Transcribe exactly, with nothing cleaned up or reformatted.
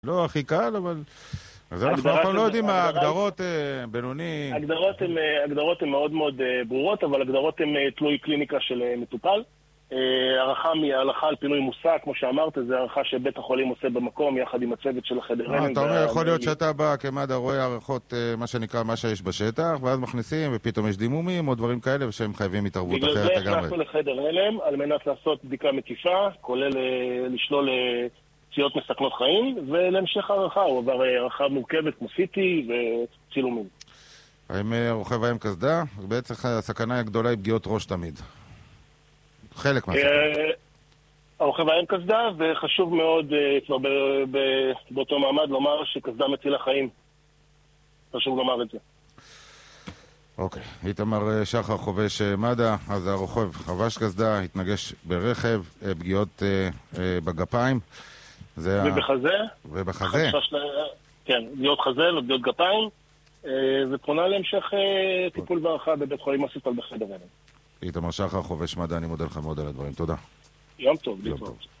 לא הכי קל, אבל... אז אנחנו אף פעם לא יודעים מה ההגדרות בינוני... הגדרות הן מאוד מאוד ברורות, אבל הגדרות הן תלוי קליניקה של מטופל. הערכה על פינוי מוסע, כמו שאמרת, זה הערכה שבית החולים עושה במקום, יחד עם הצוות של החדר. אתה אומר, יכול להיות שאתה בא כמד"א רואה הערכות, מה שנקרא, מה שיש בשטח, ואז מכניסים, ופתאום יש דימומים או דברים כאלה, ושהם חייבים התערבות אחרת לגמרי. בגלל זה הכנסנו לחדר הלם, על מנת לעשות בדיקה מקיפה, כולל לשלול פציעות מסכנות חיים, ולהמשך הערכה, הוא עבר הערכה מורכבת כמו סיטי וצילומים. האם רוכב היום קסדה? בעצם הסכנה הגדולה היא פגיעות ראש תמיד. חלק מהסכנה. הרוכב היום קסדה, וחשוב מאוד כבר באותו מעמד לומר שקסדה מצילה חיים. חשוב לומר את זה. אוקיי. איתמר שחר, חובש מד"א, אז הרוכב חבש קסדה, התנגש ברכב, פגיעות בגפיים. ובחזה. ובחזה. כן, פגיעות חזה ופגיעות גפיים, ופונה להמשך טיפול והערכה בבית חולים אסיסטל בחדר הלם. איתמר שחר, חובש מד"א, אני מודה לך מאוד על הדברים. תודה. יום טוב. יום טוב.